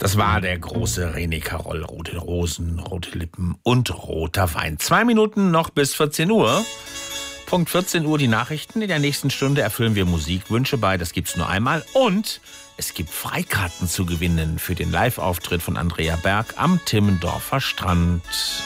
Das war der große René Caroll. Rote Rosen, rote Lippen und roter Wein. 2 Minuten noch bis 14 Uhr. Punkt 14 Uhr die Nachrichten. In der nächsten Stunde erfüllen wir Musikwünsche bei. Das gibt's nur einmal. Und es gibt Freikarten zu gewinnen für den Live-Auftritt von Andrea Berg am Timmendorfer Strand.